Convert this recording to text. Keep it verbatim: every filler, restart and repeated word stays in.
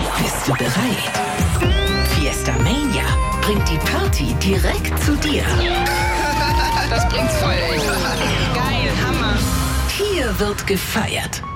Bist du bereit? Fiesta Mania bringt die Party direkt zu dir. Das bringt's voll, ey. Geil, Hammer. Hier wird gefeiert.